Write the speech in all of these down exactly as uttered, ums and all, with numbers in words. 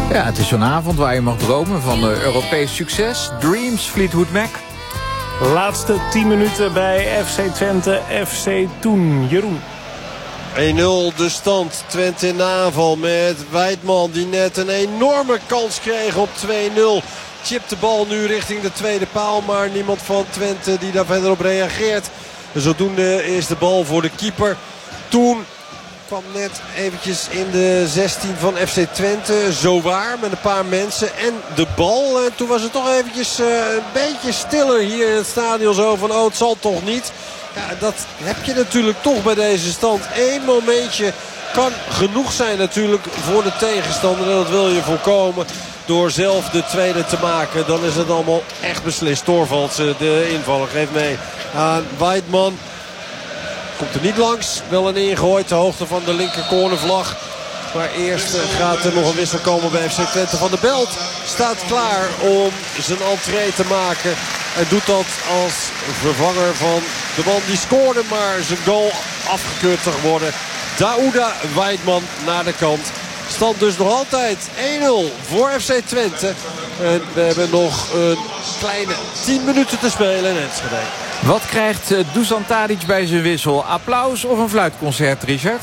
Ja, het is zo'n avond waar je mag dromen van uh, Europees succes. Dreams, Fleetwood Mac. Laatste tien minuten bij F C Twente, F C Toen. Jeroen. een nul de stand. Twente in de aanval met Wijtman die net een enorme kans kreeg op twee nul. Chipt de bal nu richting de tweede paal. Maar niemand van Twente die daar verder op reageert. En zodoende is de bal voor de keeper. Toen kwam net eventjes in de zestien van F C Twente. Zowaar met een paar mensen en de bal. En toen was het toch eventjes uh, een beetje stiller hier in het stadion. Zo van oh het zal toch niet. Ja, dat heb je natuurlijk toch bij deze stand. Eén momentje kan genoeg zijn natuurlijk voor de tegenstander. En dat wil je voorkomen door zelf de tweede te maken. Dan is het allemaal echt beslist. Torvalds, de invaller, geeft mee aan Weidman. Komt er niet langs. Wel een ingooid ter hoogte van de linker cornervlag. Maar eerst gaat er nog een wissel komen bij F C Twente. Van der Belt staat klaar om zijn entree te maken. En doet dat als vervanger van de man die scoorde. Maar zijn goal afgekeurd te worden. Daouda Weidman naar de kant. Stand dus nog altijd één nul voor F C Twente. En we hebben nog een kleine tien minuten te spelen in Enschede. Wat krijgt Dusan Tadic bij zijn wissel? Applaus of een fluitconcert, Richard?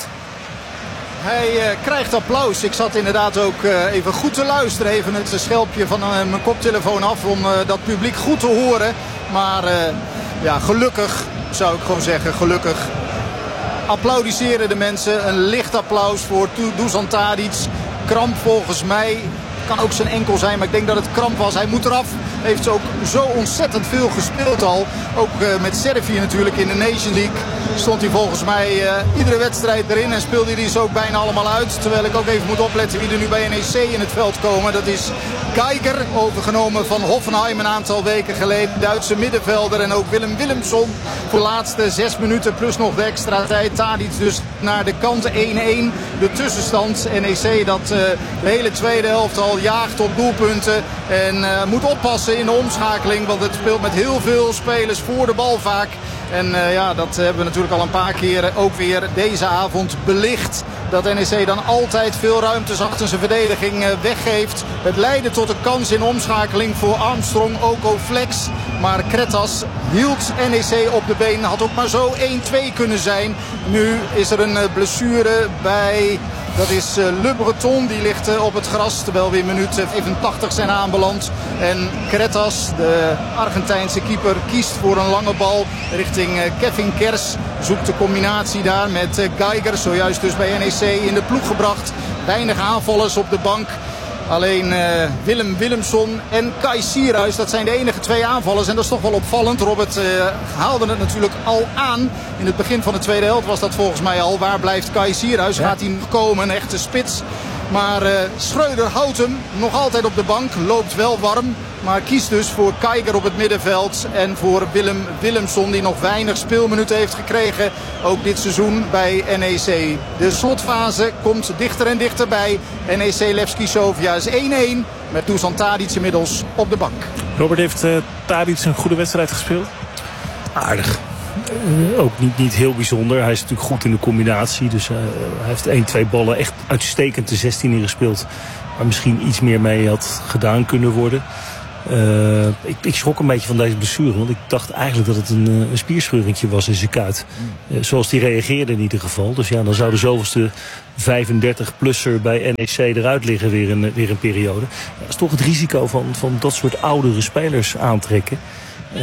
Hij uh, krijgt applaus. Ik zat inderdaad ook uh, even goed te luisteren. Even het schelpje van uh, mijn koptelefoon af om uh, dat publiek goed te horen. Maar uh, ja, gelukkig zou ik gewoon zeggen, gelukkig applaudisseren de mensen. Een licht applaus voor Dusan Tadic. Kramp volgens mij. Kan ook zijn enkel zijn, maar ik denk dat het kramp was. Hij moet eraf. Heeft ze ook zo ontzettend veel gespeeld al. Ook uh, met Servië natuurlijk in de Nation League. Stond hij volgens mij uh, iedere wedstrijd erin. En speelde hij ze ook bijna allemaal uit. Terwijl ik ook even moet opletten wie er nu bij N E C in het veld komen. Dat is Geiger, overgenomen van Hoffenheim een aantal weken geleden. Duitse middenvelder. En ook Willem Willemsson voor de laatste zes minuten plus nog de extra tijd. Tadic dus naar de kant één één. De tussenstand. N E C dat uh, de hele tweede helft al jaagt op doelpunten. En uh, moet oppassen in de omschakeling. Want het speelt met heel veel spelers voor de bal vaak. En uh, ja, dat hebben we natuurlijk al een paar keer ook weer deze avond belicht. Dat N E C dan altijd veel ruimtes achter zijn verdediging uh, weggeeft. Het leidde tot een kans in omschakeling voor Armstrong, Oko Flex. Maar Kretas hield N E C op de been. Had ook maar zo één twee kunnen zijn. Nu is er een uh, blessure bij... Dat is uh, Le Breton, die ligt uh, op het gras. Terwijl we in minuut vijfentachtig zijn aanbeland. En Kretas, de Argentijnse keeper, kiest voor een lange bal richting uh, Kevin Kers. Zoekt de combinatie daar met uh, Geiger. Zojuist dus bij N E C in de ploeg gebracht. Weinig aanvallers op de bank. Alleen uh, Willem Willemsson en Kai Sierhuis, dat zijn de enige twee aanvallers. En dat is toch wel opvallend. Robert uh, haalde het natuurlijk al aan. In het begin van de tweede helft was dat volgens mij al. Waar blijft Kai Sierhuis? Ja. Gaat hij komen? Een echte spits. Maar uh, Schreuder houdt hem nog altijd op de bank. Loopt wel warm. Maar kiest dus voor Geiger op het middenveld. En voor Willem Willemsson, die nog weinig speelminuten heeft gekregen. Ook dit seizoen bij N E C. De slotfase komt dichter en dichterbij. N E C Levski Sofia is één één. Met Dusan Tadic inmiddels op de bank. Robert, heeft uh, Tadic een goede wedstrijd gespeeld? Aardig. Uh, ook niet, niet heel bijzonder. Hij is natuurlijk goed in de combinatie. Dus uh, hij heeft één, twee ballen echt uitstekend de zestien ingespeeld. Waar misschien iets meer mee had gedaan kunnen worden. Uh, ik, ik schrok een beetje van deze blessure. Want ik dacht eigenlijk dat het een, een spierscheuringje was in zijn kuit. Uh, zoals die reageerde in ieder geval. Dus ja, dan zou de zoveelste vijfendertig-plusser bij N E C eruit liggen weer een, weer een periode. Dat is toch het risico van, van dat soort oudere spelers aantrekken. Uh,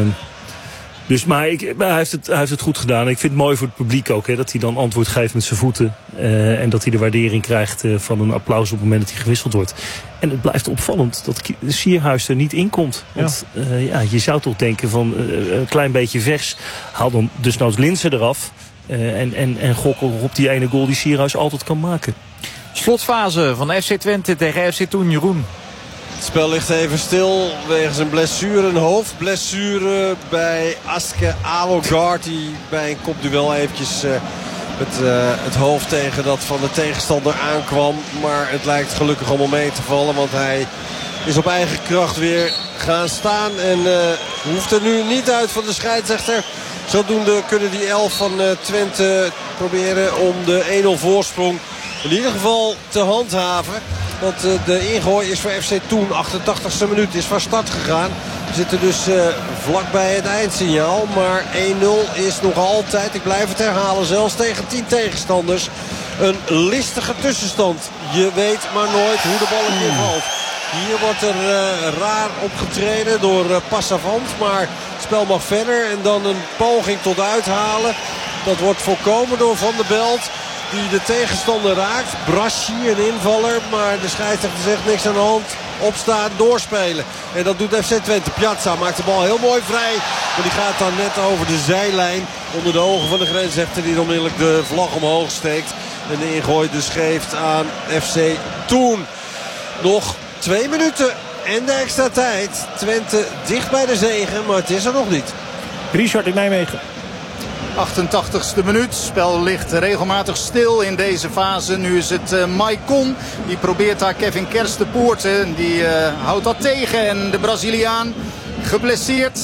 Dus, maar, ik, maar hij, heeft het, hij heeft het goed gedaan. Ik vind het mooi voor het publiek ook. Hè, dat hij dan antwoord geeft met zijn voeten. Uh, en dat hij de waardering krijgt uh, van een applaus op het moment dat hij gewisseld wordt. En het blijft opvallend dat Sierhuis er niet in komt. Want ja. Uh, ja, je zou toch denken van uh, een klein beetje vers. Haal dan dus nou Linssen eraf. Uh, en, en, en gok op die ene goal die Sierhuis altijd kan maken. Slotfase van F C Twente tegen F C Toen, Jeroen. Het spel ligt even stil wegens een blessure, een hoofdblessure bij Aske Alogaard. Die bij een kopduel eventjes uh, met uh, het hoofd tegen dat van de tegenstander aankwam. Maar het lijkt gelukkig allemaal mee te vallen, want hij is op eigen kracht weer gaan staan. En uh, hoeft er nu niet uit van de scheidsrechter. Zodoende kunnen die elf van uh, Twente proberen om de één nul voorsprong in ieder geval te handhaven. Want uh, de ingooi is voor F C Thun. achtentachtigste minuut is van start gegaan. We zitten dus uh, vlakbij het eindsignaal. Maar één nul is nog altijd, ik blijf het herhalen, zelfs tegen tien tegenstanders, een listige tussenstand. Je weet maar nooit hoe de bal een keer valt. Hier wordt er uh, raar opgetreden door uh, Passavant. Maar het spel mag verder. En dan een poging tot uithalen. Dat wordt voorkomen door Van der Belt. Die de tegenstander raakt. Braschi, een invaller. Maar de scheidsrechter zegt niks aan de hand. Opstaan, doorspelen. En dat doet F C Twente. Piazza maakt de bal heel mooi vrij. Maar die gaat dan net over de zijlijn. Onder de ogen van de grensrechter die onmiddellijk de vlag omhoog steekt. En de ingooi dus geeft aan F C Thun. Nog twee minuten en de extra tijd. Twente dicht bij de zege, maar het is er nog niet. Richard in Nijmegen. achtentachtigste minuut. Spel ligt regelmatig stil in deze fase. Nu is het uh, Maicon. Die probeert daar Kevin Kers te poorten. Die uh, houdt dat tegen. En de Braziliaan geblesseerd.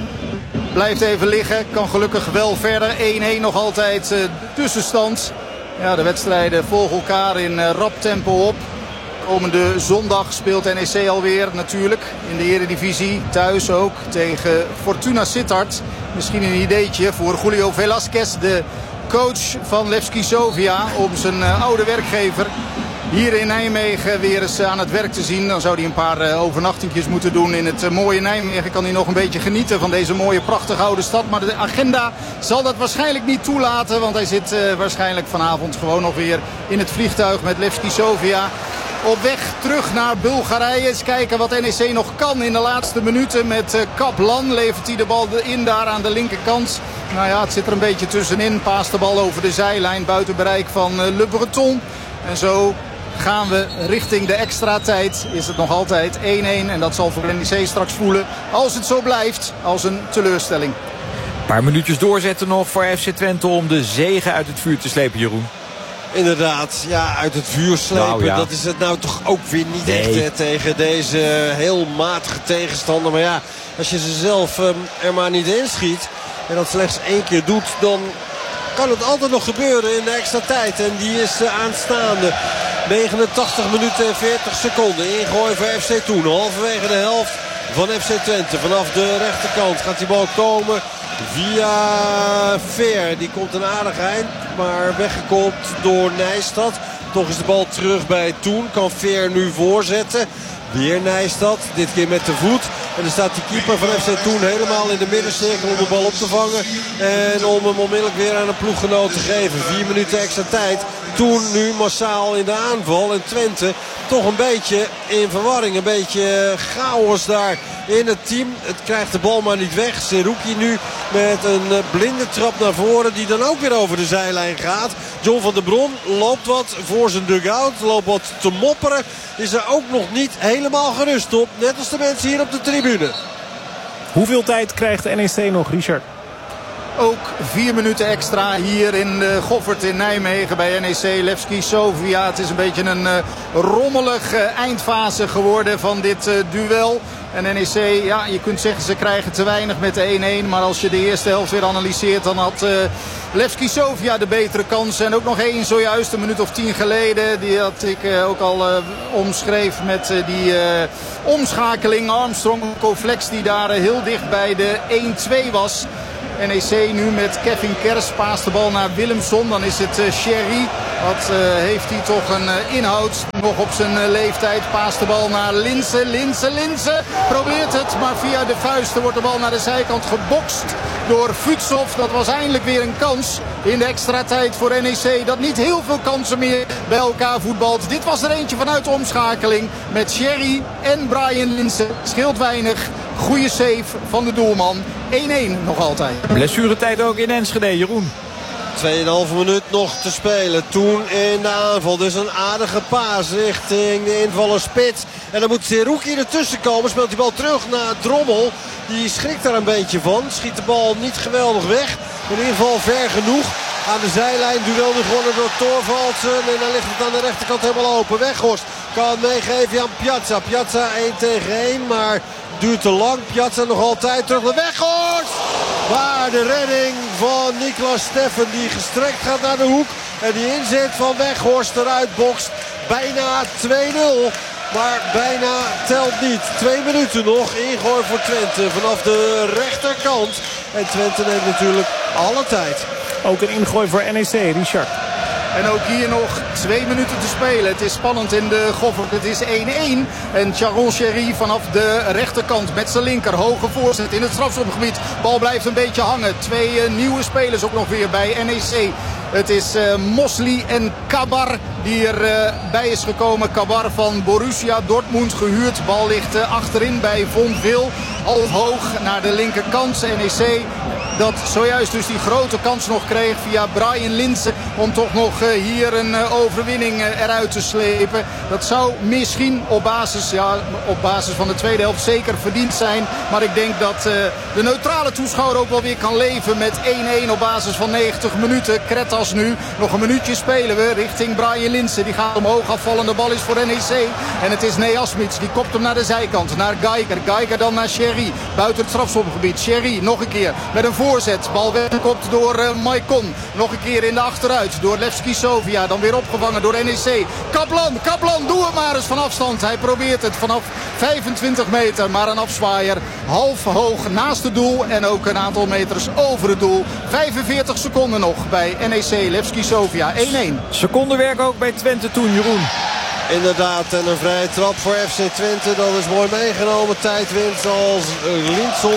Blijft even liggen. Kan gelukkig wel verder. één-één nog altijd uh, tussenstand. Ja, de wedstrijden volgen elkaar in uh, rap tempo op. Komende zondag speelt N E C alweer natuurlijk in de Eredivisie. Thuis ook tegen Fortuna Sittard. Misschien een ideetje voor Julio Velasquez, de coach van Levski Sofia, om zijn uh, oude werkgever hier in Nijmegen weer eens aan het werk te zien. Dan zou hij een paar uh, overnachtingjes moeten doen in het uh, mooie Nijmegen. Kan hij nog een beetje genieten van deze mooie prachtige oude stad. Maar de agenda zal dat waarschijnlijk niet toelaten. Want hij zit uh, waarschijnlijk vanavond gewoon nog weer in het vliegtuig met Levski Sofia. Op weg terug naar Bulgarije. Eens kijken wat N E C nog kan in de laatste minuten. Met uh, Kaplan levert hij de bal in daar aan de linkerkant. Nou ja, het zit er een beetje tussenin. Paast de bal over de zijlijn buiten bereik van uh, Le Breton. En zo gaan we richting de extra tijd. Is het nog altijd één-één. En dat zal voor N E C straks voelen, als het zo blijft, als een teleurstelling. Een paar minuutjes doorzetten nog voor F C Twente om de zege uit het vuur te slepen, Jeroen. Inderdaad, ja, uit het vuur slepen. Nou, ja. Dat is het nou toch ook weer niet nee. echt hè, tegen deze heel matige tegenstander. Maar ja, als je ze zelf um, er maar niet inschiet en dat slechts één keer doet, dan kan het altijd nog gebeuren in de extra tijd. En die is uh, aanstaande. negenentachtig minuten en veertig seconden. Ingooi voor F C Thun. Halverwege de helft van F C Twente. Vanaf de rechterkant gaat die bal komen via Veer. Die komt een aardig eind, maar weggekopt door Nijstad. Toch is de bal terug bij Thun. Kan Veer nu voorzetten. Weer Nijstad, dit keer met de voet. En dan staat die keeper van F C Thun helemaal in de middencirkel om de bal op te vangen. En om hem onmiddellijk weer aan een ploeggenoot te geven. Vier minuten extra tijd. Thun nu massaal in de aanval. En Twente toch een beetje in verwarring. Een beetje chaos daar in het team. Het krijgt de bal maar niet weg. Seruki nu met een blinde trap naar voren. Die dan ook weer over de zijlijn gaat. John van der Bron loopt wat voor zijn dugout. Loopt wat te mopperen. Is er ook nog niet helemaal gerust op. Net als de mensen hier op de tribune. Hoeveel tijd krijgt de N E C nog, Richard? Ook vier minuten extra hier in de Goffert in Nijmegen bij N E C Levski Sofia. Het is een beetje een uh, rommelig uh, eindfase geworden van dit uh, duel. En N E C, ja, je kunt zeggen ze krijgen te weinig met de één-één. Maar als je de eerste helft weer analyseert, dan had uh, Levski Sofia de betere kans. En ook nog één zojuist, een minuut of tien geleden. Die had ik uh, ook al uh, omschreef met uh, die uh, omschakeling. Armstrong, Koflex die daar uh, heel dicht bij de één-twee was. N E C nu met Kevin Kers, paast de bal naar Willemson. Dan is het uh, Sherry. Wat uh, heeft hij toch een uh, inhoud nog op zijn uh, leeftijd. Paast de bal naar Linse, Linse, Linse. Probeert het, maar via de vuisten wordt de bal naar de zijkant gebokst door Futsov. Dat was eindelijk weer een kans in de extra tijd voor N E C. Dat niet heel veel kansen meer bij elkaar voetbalt. Dit was er eentje vanuit de omschakeling met Sherry en Brian Linse. Scheelt weinig. Goeie save van de doelman. één-één nog altijd. Blessuretijd ook in Enschede, Jeroen. tweeënhalve minuut nog te spelen. Toen in de aanval. Dus een aardige paas richting de invaller Spits. En dan moet Seruki ertussen komen. Speelt die bal terug naar Drommel. Die schrikt daar een beetje van. Schiet de bal niet geweldig weg. In ieder geval ver genoeg. Aan de zijlijn. Duel nu gewonnen door Thorvaldsen. En dan ligt het aan de rechterkant helemaal open. Weghorst kan meegeven aan Piazza. Piazza één tegen één. Maar duurt te lang. Piazza nog altijd terug naar Weghorst. Maar de redding van Niklas Steffen die gestrekt gaat naar de hoek. En die inzet van Weghorst eruit bokst. bijna twee nul. Maar bijna telt niet. Twee minuten nog. Ingooi voor Twente vanaf de rechterkant. En Twente neemt natuurlijk alle tijd. Ook een ingooi voor N E C, Richard. En ook hier nog twee minuten te spelen. Het is spannend in de Goffert. Het is één-één. En Charon Sherry vanaf de rechterkant met zijn linker. Hoge voorzet in het strafschopgebied. Bal blijft een beetje hangen. Twee uh, nieuwe spelers ook nog weer bij N E C. Het is uh, Mosli en Kabar die erbij uh, bij is gekomen. Kabar van Borussia Dortmund gehuurd. Bal ligt uh, achterin bij Von Wil. Al hoog naar de linkerkant. N E C dat zojuist dus die grote kans nog kreeg via Brian Linsen. Om toch nog uh, hier een uh, overwinning uh, eruit te slepen. Dat zou misschien op basis, ja, op basis van de tweede helft zeker verdiend zijn. Maar ik denk dat uh, de neutrale toeschouwer ook wel weer kan leven met één-één op basis van negentig minuten. Kretas nu. Nog een minuutje spelen we richting Brian Linsen. Die gaat omhoog afvallen. De bal is voor N E C. En het is Neasmits. Die kopt hem naar de zijkant. Naar Geiger. Geiger dan naar Sherry. Buiten het strafschopgebied. Sherry nog een keer met een voorzet. Bal weggekopt door uh, Maicon. Nog een keer in de achteruit. Door Levski Sofia. Dan weer opgevangen door N E C. Kaplan. Kaplan. Doe het maar eens van afstand. Hij probeert het vanaf vijfentwintig meter. Maar een afzwaaier. Half hoog naast het doel. En ook een aantal meters over het doel. vijfenveertig seconden nog bij N E C. Levski Sofia. één-één. Secondenwerk ook bij Twente toen, Jeroen. Inderdaad, en een vrije trap voor F C Twente. Dat is mooi meegenomen. Tijdwinst als Linson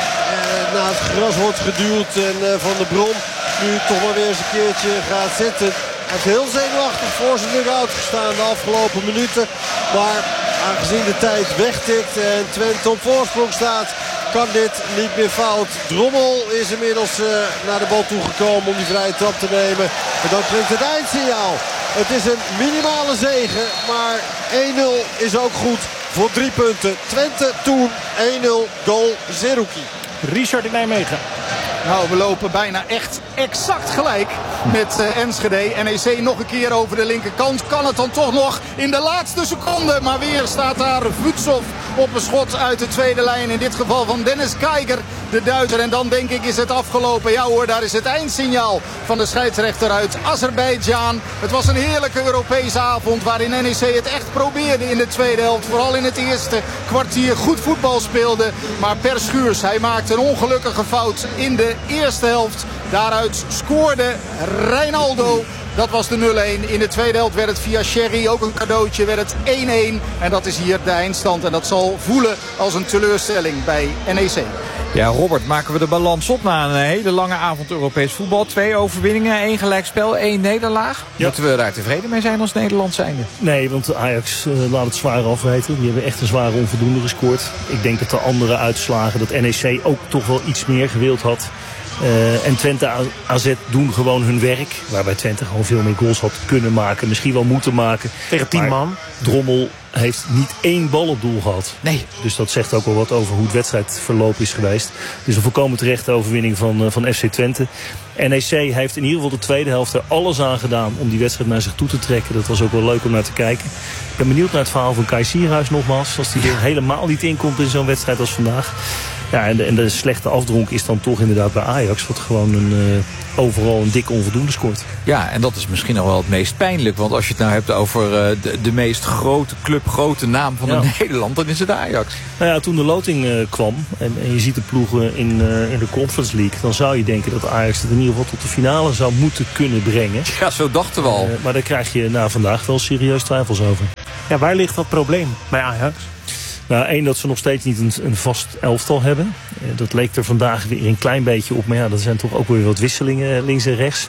eh, naar het gras wordt geduwd. En eh, Van der Brom nu toch maar weer eens een keertje gaat zitten. Hij heeft heel zenuwachtig voor zijn dugout gestaan de afgelopen minuten. Maar aangezien de tijd wegtikt en Twente op voorsprong staat, kan dit niet meer fout. Drommel is inmiddels uh, naar de bal toegekomen om die vrije trap te nemen. En dan klinkt het eindsignaal. Het is een minimale zege, maar één nul is ook goed voor drie punten. Twente toen één nul, goal Zerouki. Richard in Nijmegen. Nou, we lopen bijna echt exact gelijk met uh, Enschede. N E C nog een keer over de linkerkant. Kan het dan toch nog in de laatste seconde. Maar weer staat daar Vutsov op een schot uit de tweede lijn. In dit geval van Dennis Geiger, de Duitser. En dan denk ik is het afgelopen. Ja hoor, daar is het eindsignaal van de scheidsrechter uit Azerbeidzjan. Het was een heerlijke Europese avond waarin N E C het echt probeerde in de tweede helft. Vooral in het eerste kwartier goed voetbal speelde. Maar Per Schuurs, hij maakte een ongelukkige fout in de eerste helft. Daaruit scoorde Reinaldo. Dat was de nul-één. In de tweede helft werd het via Sherry ook een cadeautje. Werd het één-één. En dat is hier de eindstand. En dat zal voelen als een teleurstelling bij N E C. Ja, Robert, maken we de balans op na een hele lange avond Europees voetbal. Twee overwinningen, één gelijkspel, één nederlaag. Ja. Moeten we daar tevreden mee zijn als Nederland zijnde? Nee, want Ajax uh, laat het zwaar afweten. Die hebben echt een zware onvoldoende gescoord. Ik denk dat de andere uitslagen, dat N E C ook toch wel iets meer gewild had. Uh, en Twente A Z doen gewoon hun werk. Waarbij Twente gewoon veel meer goals had kunnen maken. Misschien wel moeten maken. Tegen tien man. Drommel heeft niet één bal op doel gehad. Nee. Dus dat zegt ook wel wat over hoe het wedstrijdverloop is geweest. Dus een volkomen terechte overwinning van, uh, van F C Twente. N E C heeft in ieder geval de tweede helft er alles aan gedaan om die wedstrijd naar zich toe te trekken. Dat was ook wel leuk om naar te kijken. Ik ben benieuwd naar het verhaal van Kai Sierhuis nogmaals. Als hij er helemaal niet inkomt in zo'n wedstrijd als vandaag. Ja, en de, en de slechte afdronk is dan toch inderdaad bij Ajax, wat gewoon een, uh, overal een dikke onvoldoende scoort. Ja, en dat is misschien nog wel het meest pijnlijk. Want als je het nou hebt over uh, de, de meest grote club, grote naam van ja. Nederland, dan is het Ajax. Nou ja, toen de loting uh, kwam en, en je ziet de ploegen in, uh, in de Conference League, dan zou je denken dat Ajax het in ieder geval tot de finale zou moeten kunnen brengen. Ja, zo dachten we al. Uh, maar daar krijg je na vandaag wel serieus twijfels over. Ja, waar ligt dat probleem bij Ajax? Nou, één, dat ze nog steeds niet een, een vast elftal hebben. Uh, dat leek er vandaag weer een klein beetje op. Maar ja, er zijn toch ook weer wat wisselingen links en rechts.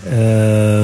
Uh,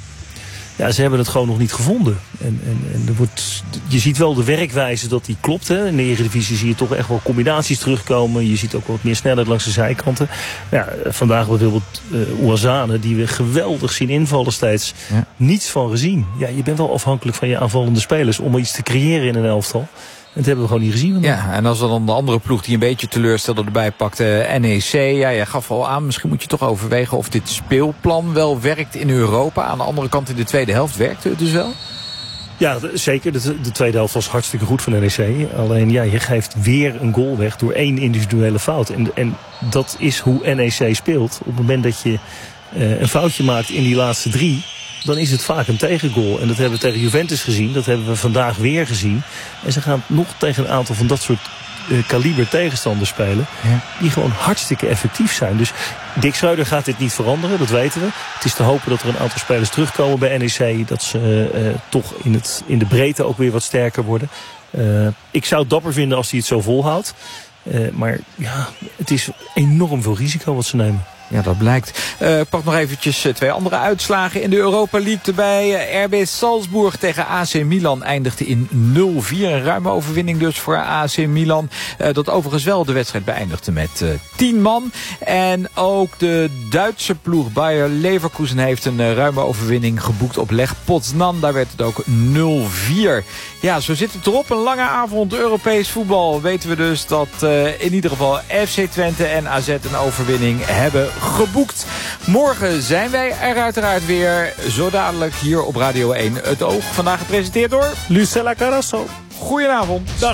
ja, ze hebben het gewoon nog niet gevonden. En, en, en er wordt, je ziet wel de werkwijze dat die klopt. Hè. In de Eredivisie zie je toch echt wel combinaties terugkomen. Je ziet ook wat meer snelheid langs de zijkanten. Ja, vandaag bijvoorbeeld uh, Ouazzane, die we geweldig zien invallen steeds. Ja. Niets van gezien. Ja, je bent wel afhankelijk van je aanvallende spelers om iets te creëren in een elftal. En dat hebben we gewoon niet gezien. Ja, en als dan de andere ploeg die een beetje teleurstelde erbij pakte, N E C. Ja, jij gaf al aan, misschien moet je toch overwegen of dit speelplan wel werkt in Europa. Aan de andere kant in de tweede helft werkte het dus wel? Ja, zeker. De, de tweede helft was hartstikke goed van N E C. Alleen, ja, je geeft weer een goal weg door één individuele fout. En, en dat is hoe N E C speelt. Op het moment dat je uh, een foutje maakt in die laatste drie, dan is het vaak een tegengoal. En dat hebben we tegen Juventus gezien, dat hebben we vandaag weer gezien. En ze gaan nog tegen een aantal van dat soort uh, kaliber tegenstanders spelen, ja, die gewoon hartstikke effectief zijn. Dus Dick Schreuder gaat dit niet veranderen, dat weten we. Het is te hopen dat er een aantal spelers terugkomen bij N E C, dat ze uh, toch in, het, in de breedte ook weer wat sterker worden. Uh, ik zou het dapper vinden als hij het zo volhoudt. Uh, maar ja, het is enorm veel risico wat ze nemen. Ja, dat blijkt. Uh, pak nog eventjes twee andere uitslagen in de Europa League erbij. R B Salzburg tegen A C Milan eindigde in nul vier. Een ruime overwinning dus voor A C Milan. Uh, dat overigens wel de wedstrijd beëindigde met uh, tien man. En ook de Duitse ploeg Bayer Leverkusen heeft een uh, ruime overwinning geboekt op Lech Poznan. Daar werd het ook nul vier. Ja, zo zit het erop. Een lange avond Europees voetbal. Weten we dus dat uh, in ieder geval F C Twente en A Z een overwinning hebben geboekt. Morgen zijn wij er uiteraard weer. Zo dadelijk hier op Radio één. Het Oog. Vandaag gepresenteerd door Lucella Carrasso. Goedenavond. Dag.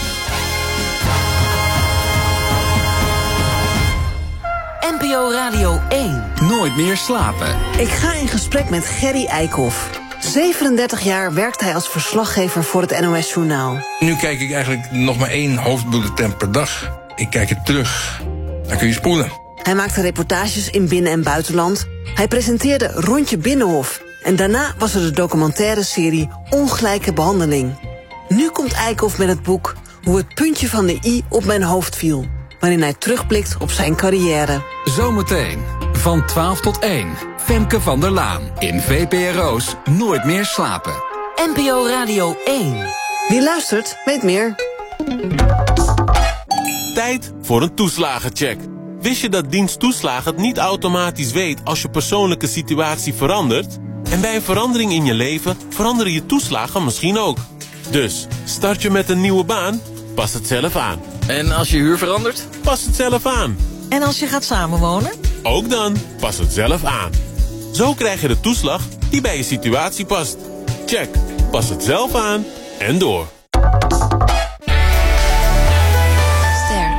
N P O Radio één. Nooit meer slapen. Ik ga in gesprek met Gerry Eikhoff. zevenendertig jaar werkt hij als verslaggever voor het N O S-journaal. Nu kijk ik eigenlijk nog maar één hoofdbulletin per dag. Ik kijk het terug. Dan kun je spoelen. Hij maakte reportages in binnen- en buitenland. Hij presenteerde Rondje Binnenhof. En daarna was er de documentaire serie Ongelijke Behandeling. Nu komt Eikhoff met het boek Hoe het puntje van de i op mijn hoofd viel, waarin hij terugblikt op zijn carrière. Zometeen, van twaalf tot één. Femke van der Laan in V P R O's Nooit meer slapen. N P O Radio één. Wie luistert, weet meer. Tijd voor een toeslagencheck. Wist je dat dienst toeslagen het niet automatisch weet als je persoonlijke situatie verandert? En bij een verandering in je leven veranderen je toeslagen misschien ook. Dus, start je met een nieuwe baan? Pas het zelf aan. En als je huur verandert? Pas het zelf aan. En als je gaat samenwonen? Ook dan, pas het zelf aan. Zo krijg je de toeslag die bij je situatie past. Check, pas het zelf aan en door. Ster.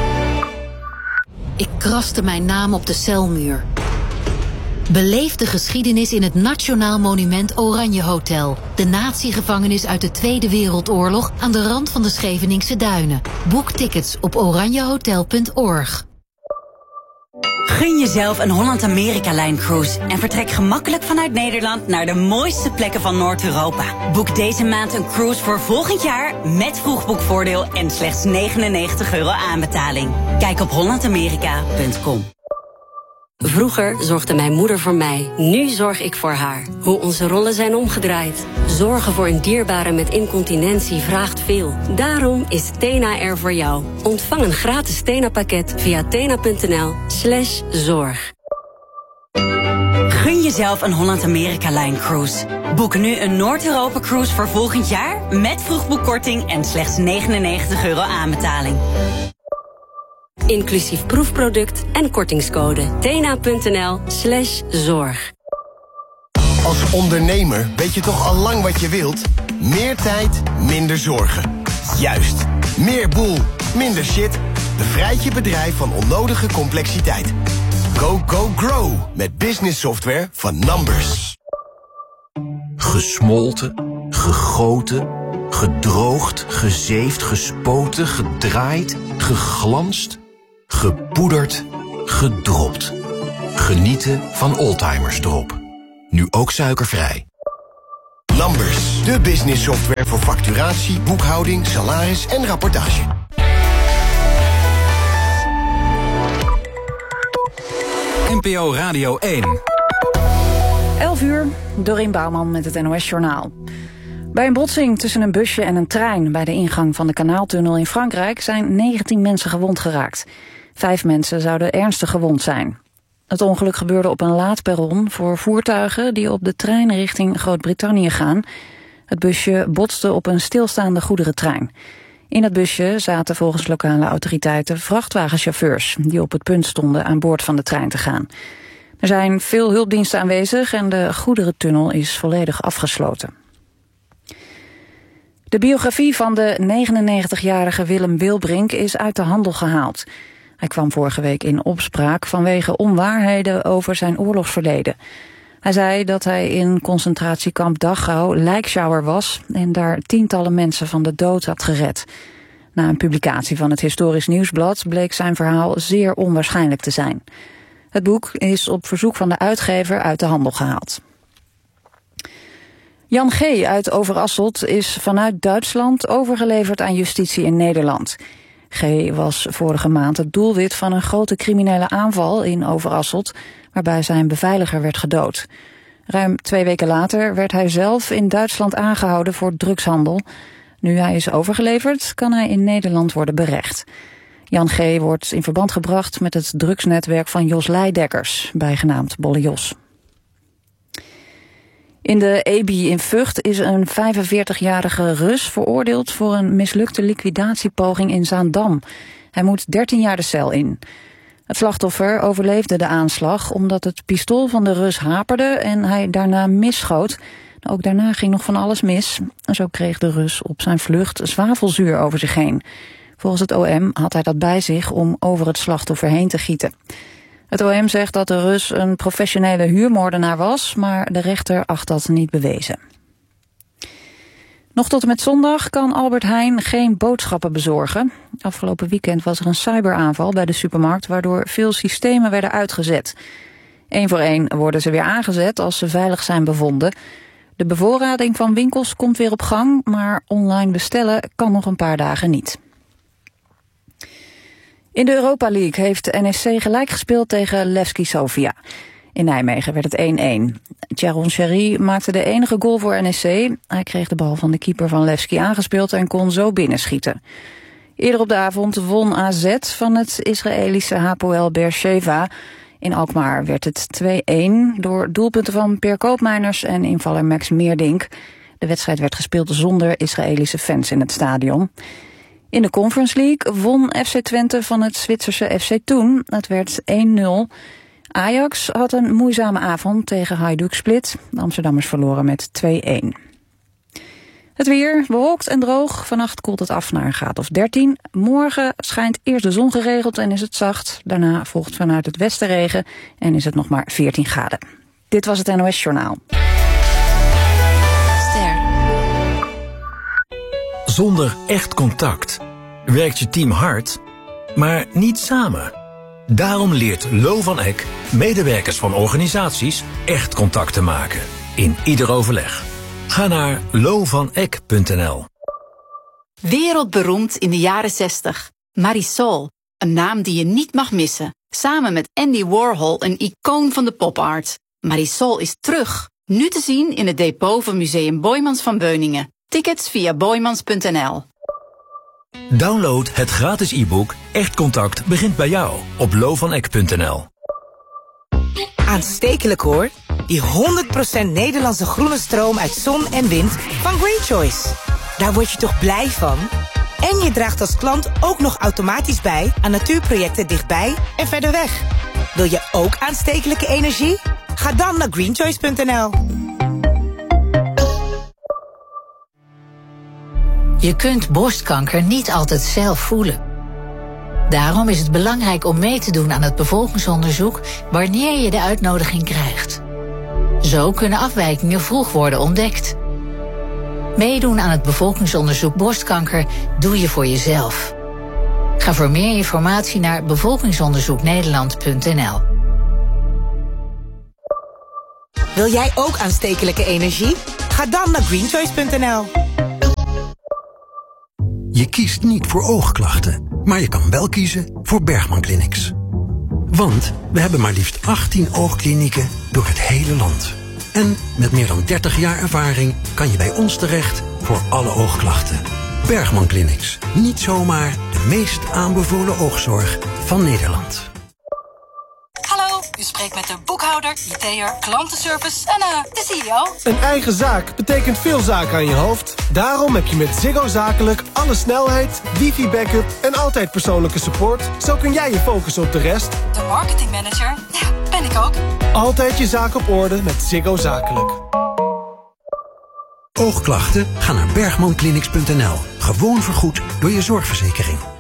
Ik kraste mijn naam op de celmuur. Beleef de geschiedenis in het Nationaal Monument Oranje Hotel. De natiegevangenis uit de Tweede Wereldoorlog aan de rand van de Scheveningse Duinen. Boek tickets op oranjehotel punt org. Gun jezelf een Holland-Amerika-lijn-cruise en vertrek gemakkelijk vanuit Nederland naar de mooiste plekken van Noord-Europa. Boek deze maand een cruise voor volgend jaar met vroegboekvoordeel en slechts negenennegentig euro aanbetaling. Kijk op holland amerika punt com. Vroeger zorgde mijn moeder voor mij, nu zorg ik voor haar. Hoe onze rollen zijn omgedraaid. Zorgen voor een dierbare met incontinentie vraagt veel. Daarom is Tena er voor jou. Ontvang een gratis Tena-pakket via tena.nl slash zorg. Gun jezelf een Holland-Amerika-line-cruise. Boek nu een Noord-Europa-cruise voor volgend jaar met vroegboekkorting en slechts negenennegentig euro aanbetaling. Inclusief proefproduct en kortingscode. tena.nl slash zorg. Als ondernemer weet je toch al lang wat je wilt? Meer tijd, minder zorgen. Juist. Meer boel, minder shit. Bevrijd je bedrijf van onnodige complexiteit. Go, go, grow. Met business software van Numbers. Gesmolten, gegoten, gedroogd, gezeefd, gespoten, gedraaid, geglanst, gepoederd, gedropt. Genieten van Oldtimers Drop. Nu ook suikervrij. Numbers, de business software voor facturatie, boekhouding, salaris en rapportage. N P O Radio één. elf uur, Dorien Bouwman met het N O S-journaal. Bij een botsing tussen een busje en een trein bij de ingang van de kanaaltunnel in Frankrijk zijn negentien mensen gewond geraakt. Vijf mensen zouden ernstig gewond zijn. Het ongeluk gebeurde op een laadperron voor voertuigen die op de trein richting Groot-Brittannië gaan. Het busje botste op een stilstaande goederentrein. In het busje zaten volgens lokale autoriteiten vrachtwagenchauffeurs die op het punt stonden aan boord van de trein te gaan. Er zijn veel hulpdiensten aanwezig en de goederentunnel is volledig afgesloten. De biografie van de negenennegentigjarige Willem Wilbrink is uit de handel gehaald. Hij kwam vorige week in opspraak vanwege onwaarheden over zijn oorlogsverleden. Hij zei dat hij in concentratiekamp Dachau lijksjouwer was en daar tientallen mensen van de dood had gered. Na een publicatie van het Historisch Nieuwsblad bleek zijn verhaal zeer onwaarschijnlijk te zijn. Het boek is op verzoek van de uitgever uit de handel gehaald. Jan G. uit Overasselt is vanuit Duitsland overgeleverd aan justitie in Nederland. G. was vorige maand het doelwit van een grote criminele aanval in Overasselt, waarbij zijn beveiliger werd gedood. Ruim twee weken later werd hij zelf in Duitsland aangehouden voor drugshandel. Nu hij is overgeleverd, kan hij in Nederland worden berecht. Jan G. wordt in verband gebracht met het drugsnetwerk van Jos Leidekkers, bijgenaamd Bolle Jos. In de Ebi in Vught is een vijfenveertigjarige Rus veroordeeld voor een mislukte liquidatiepoging in Zaandam. Hij moet dertien jaar de cel in. Het slachtoffer overleefde de aanslag omdat het pistool van de Rus haperde en hij daarna misschoot. Ook daarna ging nog van alles mis. En zo kreeg de Rus op zijn vlucht zwavelzuur over zich heen. Volgens het O M had hij dat bij zich om over het slachtoffer heen te gieten. Het O M zegt dat de Rus een professionele huurmoordenaar was, maar de rechter acht dat niet bewezen. Nog tot en met zondag kan Albert Heijn geen boodschappen bezorgen. Afgelopen weekend was er een cyberaanval bij de supermarkt, waardoor veel systemen werden uitgezet. Eén voor één worden ze weer aangezet als ze veilig zijn bevonden. De bevoorrading van winkels komt weer op gang, maar online bestellen kan nog een paar dagen niet. In de Europa League heeft de N E C gelijk gespeeld tegen Levski Sofia. In Nijmegen werd het één-één. Tjaron Sherry maakte de enige goal voor N E C. Hij kreeg de bal van de keeper van Levski aangespeeld en kon zo binnenschieten. Eerder op de avond won A Z van het Israëlische Hapoel Beersheva. In Alkmaar werd het twee-één door doelpunten van Per Koopmeiners en invaller Max Meerdink. De wedstrijd werd gespeeld zonder Israëlische fans in het stadion. In de Conference League won F C Twente van het Zwitserse F C Thun. Het werd één-nul. Ajax had een moeizame avond tegen Hajduk Split. De Amsterdammers verloren met twee-één. Het weer bewolkt en droog. Vannacht koelt het af naar een graad of dertien. Morgen schijnt eerst de zon geregeld en is het zacht. Daarna volgt vanuit het westen regen en is het nog maar veertien graden. Dit was het N O S Journaal. Ster. Zonder echt contact werkt je team hard, maar niet samen. Daarom leert Lo van Eck medewerkers van organisaties echt contact te maken. In ieder overleg. Ga naar lo van eck punt n l. Wereldberoemd in de jaren zestig. Marisol, een naam die je niet mag missen. Samen met Andy Warhol, een icoon van de popart. Marisol is terug. Nu te zien in het depot van Museum Boijmans van Beuningen. Tickets via boijmans punt n l. Download het gratis e-book Echt Contact begint bij jou op lo van eck punt n l. Aanstekelijk hoor. Die honderd procent Nederlandse groene stroom uit zon en wind van Green Choice. Daar word je toch blij van? En je draagt als klant ook nog automatisch bij aan natuurprojecten dichtbij en verder weg. Wil je ook aanstekelijke energie? Ga dan naar green choice punt n l. Je kunt borstkanker niet altijd zelf voelen. Daarom is het belangrijk om mee te doen aan het bevolkingsonderzoek wanneer je de uitnodiging krijgt. Zo kunnen afwijkingen vroeg worden ontdekt. Meedoen aan het bevolkingsonderzoek borstkanker doe je voor jezelf. Ga voor meer informatie naar bevolkingsonderzoek nederland punt n l. Wil jij ook aanstekelijke energie? Ga dan naar green choice punt n l. Je kiest niet voor oogklachten, maar je kan wel kiezen voor Bergman Clinics. Want we hebben maar liefst achttien oogklinieken door het hele land. En met meer dan dertig jaar ervaring kan je bij ons terecht voor alle oogklachten. Bergman Clinics. Niet zomaar de meest aanbevolen oogzorg van Nederland. Hallo, u spreekt met de boekhouder, I T'er, klantenservice en uh, de C E O. Een eigen zaak betekent veel zaken aan je hoofd. Daarom heb je met Ziggo Zakelijk alle snelheid, wifi-backup en altijd persoonlijke support. Zo kun jij je focussen op de rest. De marketingmanager, ja, ben ik ook. Altijd je zaak op orde met Ziggo Zakelijk. Oogklachten? Ga naar bergman clinics punt n l. Gewoon vergoed door je zorgverzekering.